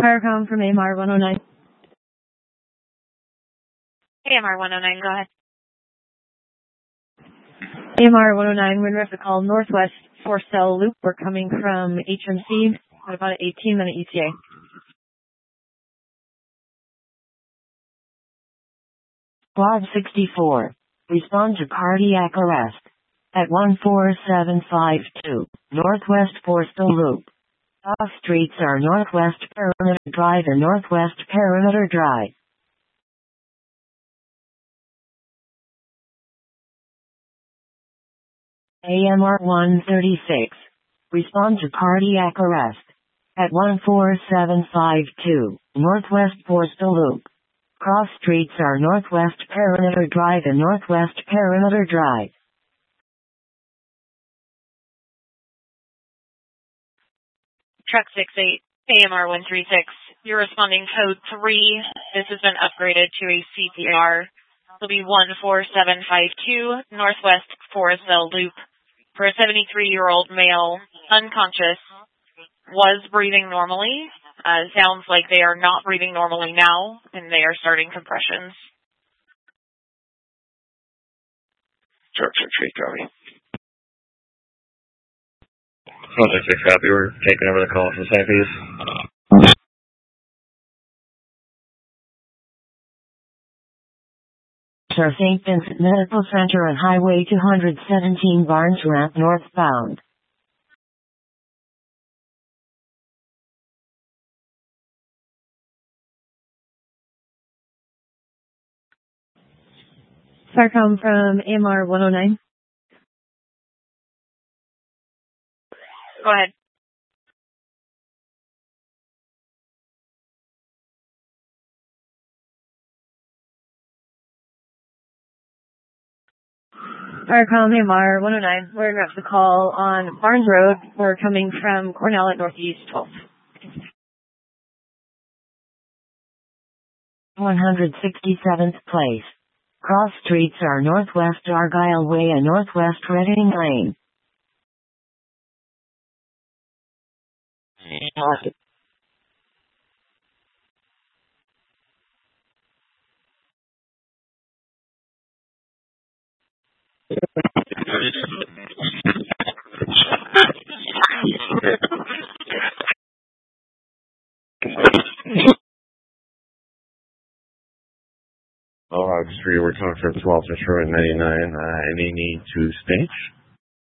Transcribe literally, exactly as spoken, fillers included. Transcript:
Firecom from A M R one oh nine. A M R one oh nine, go ahead. A M R one oh nine, we're going to have to call Northwest four cell loop. We're coming from H M C at about an eighteen minute E T A. Quad sixty-four. Respond to cardiac arrest. At one four seven five two, Northwest Forster Loop. Off streets are Northwest Perimeter Drive and Northwest Perimeter Drive. A M R one thirty-six. Respond to cardiac arrest. At one four seven five two, Northwest Forster Loop. Cross streets are Northwest Perimeter Drive and Northwest Perimeter Drive. Truck six eight, A M R one three six. You're responding code three. This has been upgraded to a C P R. It'll be one four seven five two, Northwest Forest Cell Loop. For a seventy-three-year-old male, unconscious, was breathing normally. Uh, sounds like they are not breathing normally now, and they are starting compressions. Truck six eight, copy. One six six, copy. We're taking over the call from Saint Peter's. Sir Saint Vincent Medical Center on Highway two seventeen Barnes Ramp northbound. Firecom from A M R one oh nine. Go ahead. Firecom A M R one oh nine, we're going to have to call on Barnes Road. We're coming from Cornell at Northeast twelfth. one hundred sixty-seventh place. Cross streets are Northwest Argyle Way and Northwest Reading Lane. Oh, August three, we're talking from twelve to ninety-nine. Uh, any need to stage?